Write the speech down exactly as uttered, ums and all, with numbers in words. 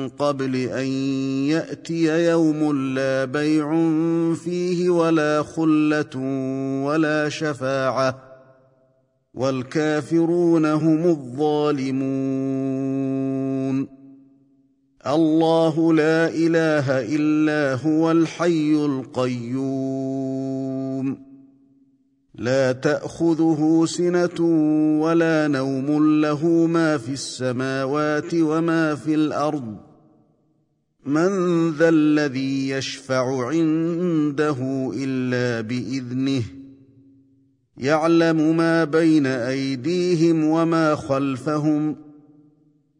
قبل أن يأتي يوم لا بيع فيه ولا خلة ولا شفاعة والكافرون هم الظالمون. الله لا إله إلا هو الحي القيوم لا تأخذه سنة ولا نوم له ما في السماوات وما في الأرض من ذا الذي يشفع عنده إلا بإذنه يعلم ما بين أيديهم وما خلفهم